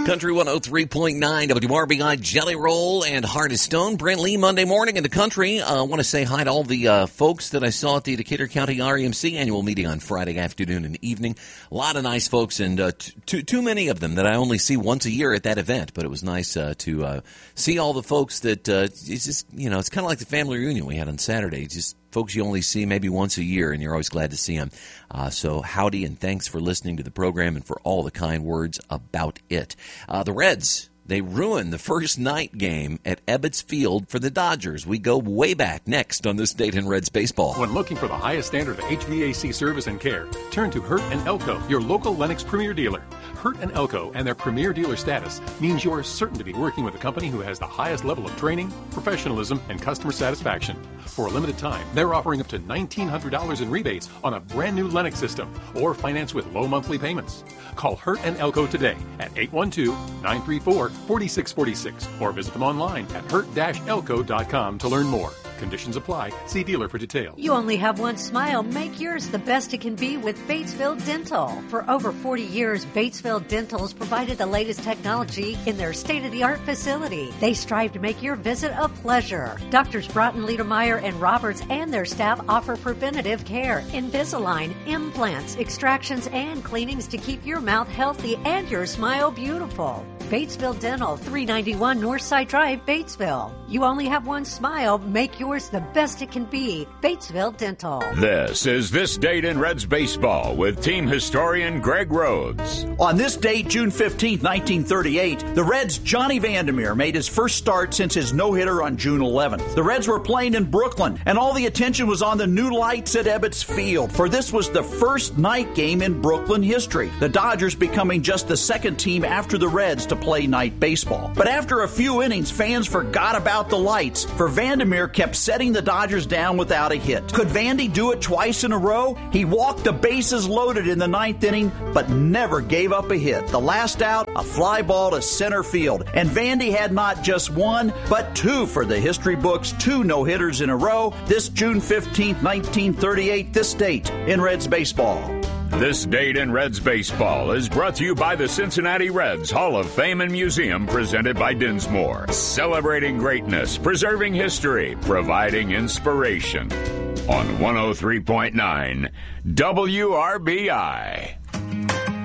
Country 103.9, WRBI, Jelly Roll, and Heart of Stone. Brent Lee, Monday morning in the country. I want to say hi to all the folks that I saw at the Decatur County REMC annual meeting on Friday afternoon and evening. A lot of nice folks, and too many of them that I only see once a year at that event. But it was nice to see all the folks that, it's just, it's kind of like the family reunion we had on Saturday. It's just folks you only see maybe once a year, and you're always glad to see them. So howdy, and thanks for listening to the program and for all the kind words about it. The Reds, they ruined the first night game at Ebbets Field for the Dodgers. We go way back next on This Date in Reds Baseball. When looking for the highest standard of HVAC service and care, turn to Hurt & Elko, your local Lennox Premier dealer. Hurt & Elko and their Premier dealer status means you're certain to be working with a company who has the highest level of training, professionalism, and customer satisfaction. For a limited time, they're offering up to $1,900 in rebates on a brand new Lennox system or finance with low monthly payments. Call Hurt & Elko today at 812-934-4646 or visit them online at hurt-elko.com to learn more. Conditions apply. See dealer for details. You only have one smile. Make yours the best it can be with Batesville Dental. For over 40 years, Batesville Dental has provided the latest technology in their state-of-the-art facility. They strive to make your visit a pleasure. Doctors Broughton, Liedermeyer, and Roberts and their staff offer preventative care, Invisalign, implants, extractions, and cleanings to keep your mouth healthy and your smile beautiful. Batesville Dental, 391 Northside Drive, Batesville. You only have one smile. Make yours the best it can be. Batesville Dental. This is This Date in Reds Baseball with team historian Greg Rhodes. On this date, June 15, 1938, the Reds' Johnny Vandermeer made his first start since his no-hitter on June 11th. The Reds were playing in Brooklyn, and all the attention was on the new lights at Ebbets Field, for this was the first night game in Brooklyn history, the Dodgers becoming just the second team after the Reds to play night baseball. But after a few innings, fans forgot about the lights, for Vandermeer kept setting the Dodgers down without a hit. Could Vandy do it twice in a row? He walked the bases loaded in the ninth inning, but never gave up a hit. The last out, a fly ball to center field. And Vandy had not just one, but two for the history books, 2 no-hitters in a row. This June 15th, 1938, this date in Reds baseball. This Date in Reds Baseball is brought to you by the Cincinnati Reds Hall of Fame and Museum, presented by Dinsmore. Celebrating greatness, preserving history, providing inspiration. On 103.9 WRBI.